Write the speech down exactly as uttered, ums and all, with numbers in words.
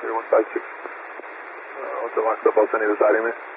one five six. Uh, what's the locked up? I'll send you this out, man.